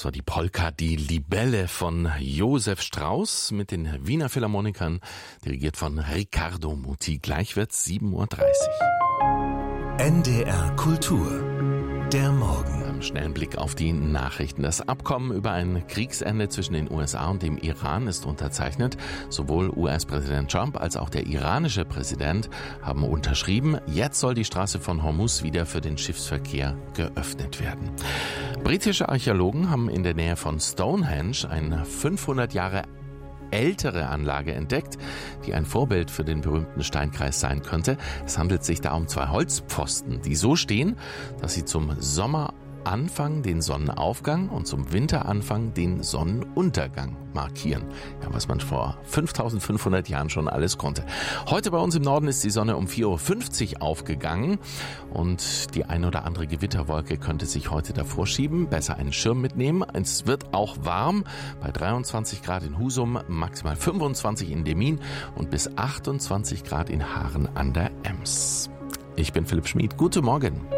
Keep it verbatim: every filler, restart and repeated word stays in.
war die Polka Die Libelle von Josef Strauss mit den Wiener Philharmonikern, dirigiert von Riccardo Muti. Gleich wird's sieben Uhr dreißig. N D R Kultur, der Morgen. Einen schnellen Blick auf die Nachrichten. Das Abkommen über ein Kriegsende zwischen den U S A und dem Iran ist unterzeichnet. Sowohl U S-Präsident Trump als auch der iranische Präsident haben unterschrieben. Jetzt soll die Straße von Hormuz wieder für den Schiffsverkehr geöffnet werden. Britische Archäologen haben in der Nähe von Stonehenge eine fünfhundert Jahre ältere Anlage entdeckt, die ein Vorbild für den berühmten Steinkreis sein könnte. Es handelt sich da um zwei Holzpfosten, die so stehen, dass sie zum Sommeranfang den Sonnenaufgang und zum Winteranfang den Sonnenuntergang markieren. Ja, was man vor fünftausendfünfhundert Jahren schon alles konnte. Heute bei uns im Norden ist die Sonne um vier Uhr fünfzig aufgegangen und die ein oder andere Gewitterwolke könnte sich heute davor schieben. Besser einen Schirm mitnehmen. Es wird auch warm bei dreiundzwanzig Grad in Husum, maximal fünfundzwanzig in Demmin und bis achtundzwanzig Grad in Haaren an der Ems. Ich bin Philipp Schmid. Guten Morgen.